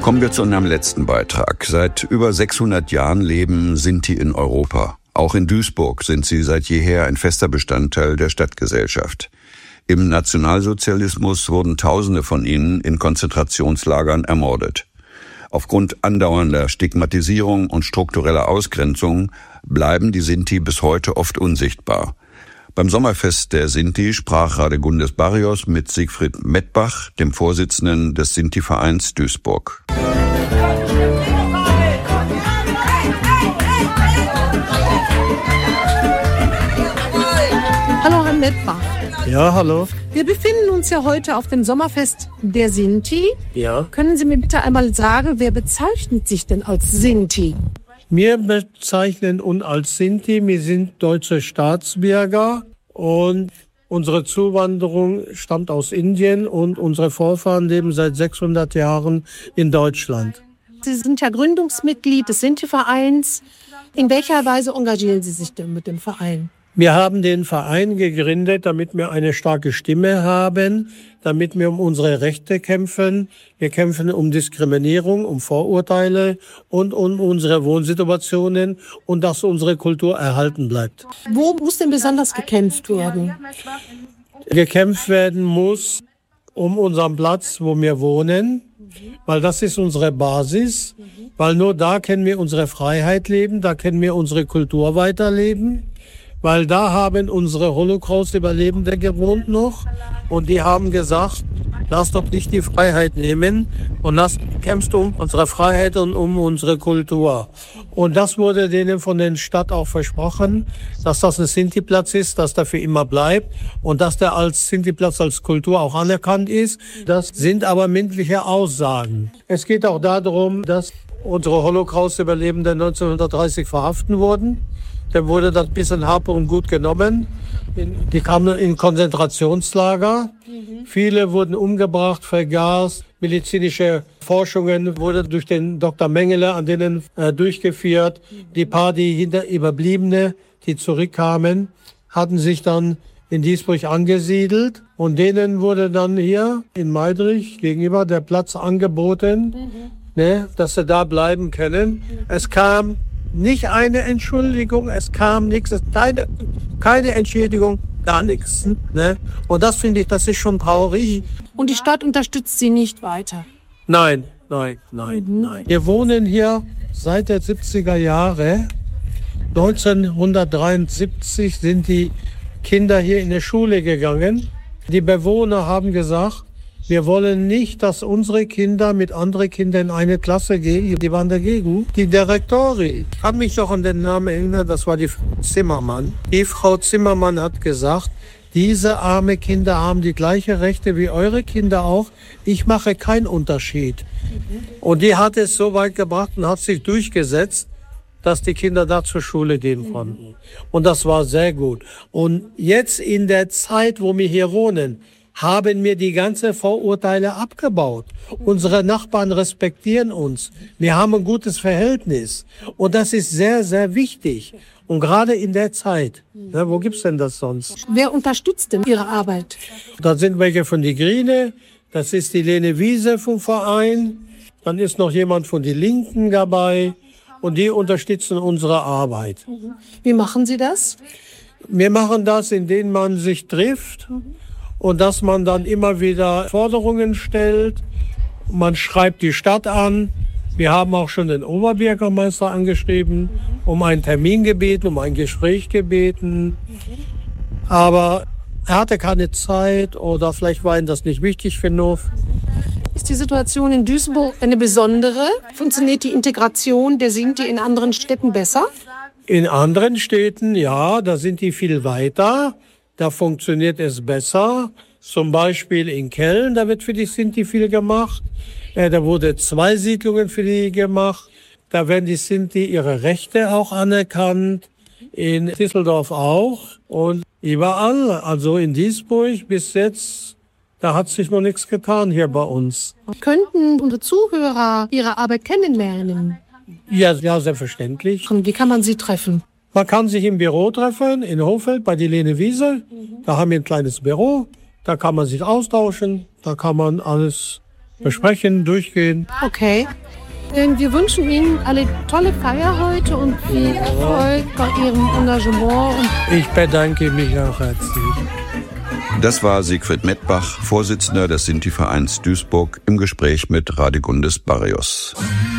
Kommen wir zu unserem letzten Beitrag. Seit über 600 Jahren leben Sinti in Europa. Auch in Duisburg sind sie seit jeher ein fester Bestandteil der Stadtgesellschaft. Im Nationalsozialismus wurden Tausende von ihnen in Konzentrationslagern ermordet. Aufgrund andauernder Stigmatisierung und struktureller Ausgrenzung bleiben die Sinti bis heute oft unsichtbar. Beim Sommerfest der Sinti sprach Radegundes Barrios mit Siegfried Mettbach, dem Vorsitzenden des Sinti-Vereins Duisburg. Hallo, Herr Mettbach. Ja, hallo. Wir befinden uns ja heute auf dem Sommerfest der Sinti. Ja. Können Sie mir bitte einmal sagen, wer bezeichnet sich denn als Sinti? Wir bezeichnen uns als Sinti. Wir sind deutsche Staatsbürger und unsere Zuwanderung stammt aus Indien und unsere Vorfahren leben seit 600 Jahren in Deutschland. Sie sind ja Gründungsmitglied des Sinti-Vereins. In welcher Weise engagieren Sie sich denn mit dem Verein? Wir haben den Verein gegründet, damit wir eine starke Stimme haben, damit wir um unsere Rechte kämpfen. Wir kämpfen um Diskriminierung, um Vorurteile und um unsere Wohnsituationen und dass unsere Kultur erhalten bleibt. Wo muss denn besonders gekämpft werden? Gekämpft werden muss um unseren Platz, wo wir wohnen, weil das ist unsere Basis, weil nur da können wir unsere Freiheit leben, da können wir unsere Kultur weiterleben. Weil da haben unsere Holocaust-Überlebende gewohnt noch und die haben gesagt, lass doch nicht die Freiheit nehmen und kämpfst um unsere Freiheit und um unsere Kultur. Und das wurde denen von der Stadt auch versprochen, dass das ein Sinti-Platz ist, dass der für immer bleibt und dass der als Sinti-Platz als Kultur auch anerkannt ist. Das sind aber mündliche Aussagen. Es geht auch darum, dass unsere Holocaust-Überlebenden 1930 verhaftet wurden. Dann wurde das bisschen Hab und Gut genommen. Die kamen in Konzentrationslager. Viele wurden umgebracht, vergast. Medizinische Forschungen wurden durch den Dr. Mengele an denen durchgeführt. Die paar, die hinter Überbliebene, die zurückkamen, hatten sich dann in Duisburg angesiedelt. Und denen wurde dann hier in Meidrich gegenüber der Platz angeboten, dass sie da bleiben können. Es kam nicht eine Entschuldigung, es kam nichts, keine Entschädigung, gar nichts. Ne? Und das finde ich, das ist schon traurig. Und die Stadt unterstützt Sie nicht weiter? Nein. Wir wohnen hier seit der 70er Jahre. 1973 sind die Kinder hier in die Schule gegangen. Die Bewohner haben gesagt, wir wollen nicht, dass unsere Kinder mit anderen Kindern in eine Klasse gehen. Die waren dagegen. Die Direktorin, ich kann mich noch an den Namen erinnern, das war die Frau Zimmermann. Die Frau Zimmermann hat gesagt, diese arme Kinder haben die gleichen Rechte wie eure Kinder auch. Ich mache keinen Unterschied. Und die hat es so weit gebracht und hat sich durchgesetzt, dass die Kinder da zur Schule gehen konnten. Und das war sehr gut. Und jetzt in der Zeit, wo wir hier wohnen, haben wir die ganzen Vorurteile abgebaut. Unsere Nachbarn respektieren uns. Wir haben ein gutes Verhältnis. Und das ist sehr, sehr wichtig. Und gerade in der Zeit, wo gibt's denn das sonst? Wer unterstützt denn Ihre Arbeit? Da sind welche von die Grüne, das ist die Lene Wiese vom Verein, dann ist noch jemand von die Linken dabei und die unterstützen unsere Arbeit. Wie machen Sie das? Wir machen das, indem man sich trifft. Und dass man dann immer wieder Forderungen stellt. Man schreibt die Stadt an. Wir haben auch schon den Oberbürgermeister angeschrieben, um einen Termin gebeten, um ein Gespräch gebeten. Aber er hatte keine Zeit oder vielleicht war ihm das nicht wichtig genug. Ist die Situation in Duisburg eine besondere? Funktioniert die Integration der Sinti in anderen Städten besser? In anderen Städten, ja, da sind die viel weiter. Da funktioniert es besser. Zum Beispiel in Köln, da wird für die Sinti viel gemacht. Da wurde 2 Siedlungen für die gemacht. Da werden die Sinti ihre Rechte auch anerkannt. In Düsseldorf auch. Und überall, also in Duisburg bis jetzt, da hat sich noch nichts getan hier bei uns. Könnten unsere Zuhörer Ihre Arbeit kennenlernen? Ja, selbstverständlich. Und wie kann man Sie treffen? Man kann sich im Büro treffen, in Hohfeld bei die Lene Wiese. Da haben wir ein kleines Büro. Da kann man sich austauschen. Da kann man alles besprechen, durchgehen. Okay. Wir wünschen Ihnen alle tolle Feier heute und viel Erfolg bei Ihrem Engagement. Ich bedanke mich auch herzlich. Das war Siegfried Mettbach, Vorsitzender des Sinti-Vereins Duisburg, im Gespräch mit Radegundis Barrios.